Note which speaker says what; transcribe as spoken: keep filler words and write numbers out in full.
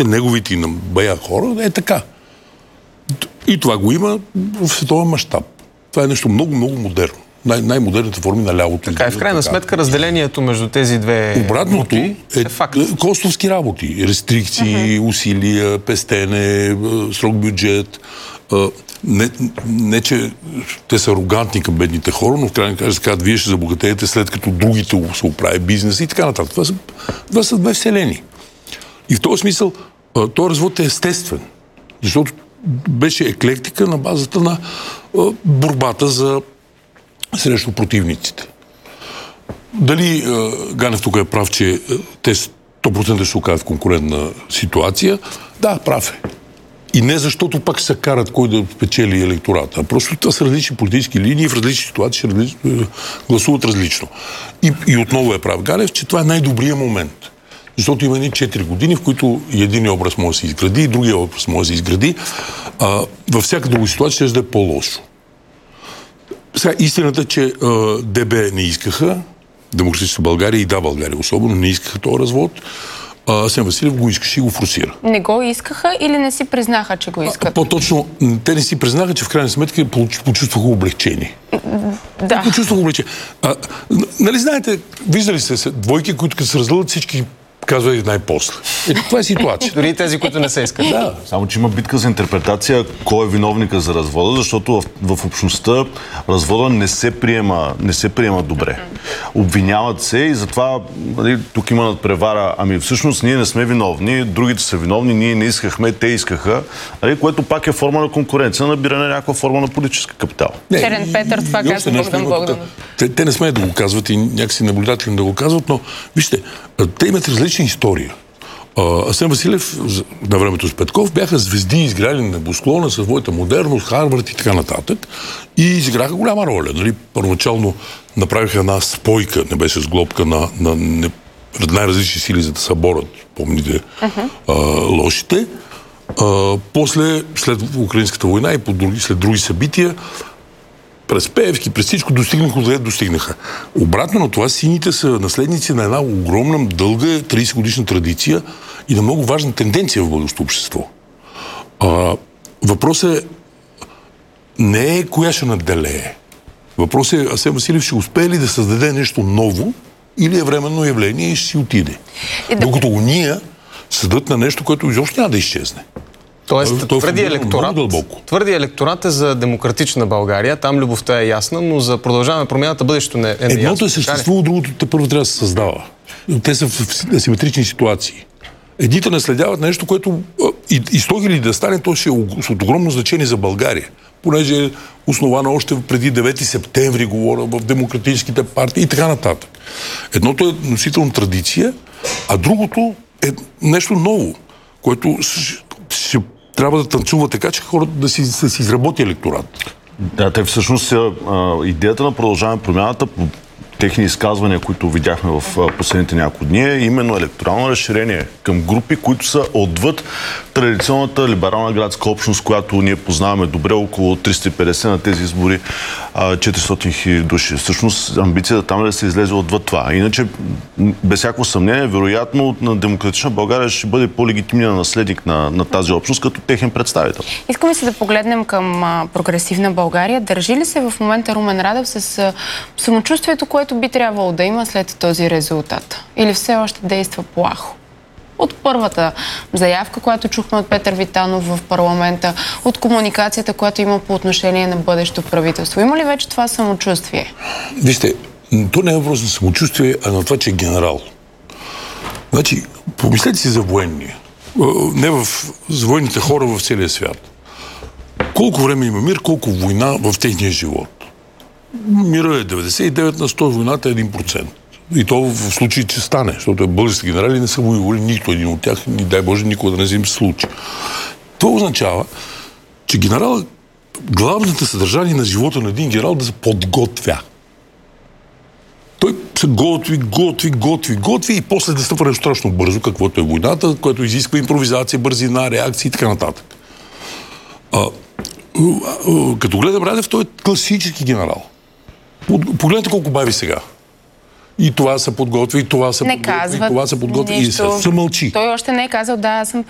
Speaker 1: още неговите на бая хора, е така. И това го има в световен мащаб. Това е нещо много, много модерно. Най- най-модерните форми на лявото.
Speaker 2: Така, и в крайна сметка разделението между тези две
Speaker 1: обратното
Speaker 2: групи
Speaker 1: е,
Speaker 2: е факт.
Speaker 1: Костовски работи. Рестрикции, uh-huh. усилия, пестене, срок бюджет. Не, не, че те са арогантни към бедните хора, но в крайна кажа казват, вие ще забогатеете след като другите се оправи бизнес и така нататък. Това са, това са две вселени. И в този смисъл този развод е естествен. Защото беше еклектика на базата на борбата за срещу противниците. Дали Ганев тук е прав, че те сто процента ще се окажат в конкурентна ситуация? Да, прав е. И не защото пак се карат кой да печели електората, а просто това са различни политически линии, в различни ситуации ще различ... гласуват различно. И, и отново е прав Ганев, че това е най-добрият момент. Защото има едни четири години, в които и един образ може да се изгради, и другия образ може да се изгради. А, във всяка друга ситуация ще да е по-лошо. Сега, истината е, че а, ДБ не искаха, Демократична България и да, България особено, не искаха този развод. Асен Василев го искаше и го форсира.
Speaker 3: Не го искаха или не си признаха, че го искат?
Speaker 1: А, по-точно, те не си признаха, че в крайна сметка почувстваха облегчение.
Speaker 3: Да.
Speaker 1: Почувстваха облегчение. А, нали знаете, виждали сте двойки, които като се разделят, всички казват най-после. Е, това е ситуация.
Speaker 2: Дори тези, които не се искат.
Speaker 1: Да.
Speaker 4: Само, че има битка за интерпретация кой е виновника за развода, защото в, в общността развода не се приема, не се приема добре. Обвиняват се и затова нали, тук има надпревара. Ами всъщност ние не сме виновни, другите са виновни, ние не искахме, те искаха, нали, което пак е форма на конкуренция, набиране на някаква форма на политическа капитал.
Speaker 3: Черен Петър, това казва Богдан Богданов.
Speaker 1: Те, те не смеят да го казват и някакси наблюдателно да го казват, но вижте, те имат различна история. Асен Василев на времето с Петков бяха звезди, изграли на небосклона със своята модерност, Харвард и така нататък. И изиграха голяма роля. Нали? Първоначално направиха една спойка, не беше сглобка на, на не, най-различни сили, за да съборят, помните, uh-huh. а, лошите. А, после, след Украинската война и по други, след други събития, през Пеевски, през всичко достигнаха, къде достигнаха. Обратно на това, сините са наследници на една огромна, дълга, трийсет годишна традиция и на много важна тенденция в българското общество. А, въпросът е не е коя ще надделее. Въпросът е Асен Василев ще успее ли да създаде нещо ново или е временно явление и ще си отиде. Да... Докато уния съдат на нещо, което изобщо няма да изчезне.
Speaker 2: Тоест, твърди електорат, твърди електорат е за Демократична България, там любовта е ясна, но за Продължаваме промяната бъдещето не е неясно.
Speaker 1: Едното е съществува, другото те първо трябва да се създава. Те са в асиметрични ситуации. Едните наследяват нещо, което и, и сто хиляди да стане, то ще е от огромно значение за България. Понеже е основана още преди девети септември, говоря, в демократическите партии и така нататък. Едното е носителна традиция, а другото е нещо ново, което ще трябва да танцува така, че хората да си, да си изработи електорат.
Speaker 4: Да, те всъщност а, идеята на Продължаваме промяната по техни изказвания, които видяхме в последните няколко дни, е именно електорално разширение към групи, които са отвъд традиционната либерална градска общност, която ние познаваме добре, около триста и петдесет на тези избори, четиристотин хиляди души. Всъщност амбицията там е да се излезе отвъд това. Иначе, без всяко съмнение, вероятно на Демократична България ще бъде по-легитимният наследник на, на тази общност като техен представител.
Speaker 3: Искаме се да погледнем към а, Прогресивна България. Държи ли се в момента Румен Радев с а, самочувствието, което би трябвало да има след този резултат? Или все още действа плахо? От първата заявка, която чухме от Петър Витанов в парламента, от комуникацията, която има по отношение на бъдещото правителство. Има ли вече това самочувствие?
Speaker 1: Вижте, то не е въпрос на самочувствие, а на това, че е генерал. Значи, помислете си за военния. Не в, за военните хора в целия свят. Колко време има мир, колко война в техния живот. Мира е деветдесет и девет на сто, войната е един процент. И то в случай, че стане, защото български генерали не са воювали нито един от тях, ни дай Боже, никога да не се им случи. Това означава, че генерал, главното съдържание на живота на един генерал да се подготвя. Той се готви, готви, готви, готви и после да стъпва нещо страшно бързо, каквото е войната, което изисква импровизация, бързина, реакции и така нататък. А, а, а, като гледам Радев, той е класически генерал. Погледнете колко бави сега. И това се подготви, и това се
Speaker 3: не
Speaker 1: подготви,
Speaker 3: казват
Speaker 1: и това се подготви,
Speaker 3: нищо.
Speaker 1: и се, се мълчи.
Speaker 3: Той още не е казал, да, аз съм